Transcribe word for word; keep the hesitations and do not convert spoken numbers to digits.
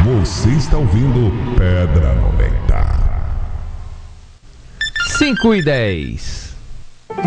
Você está ouvindo Pedra noventa. cinco e dez.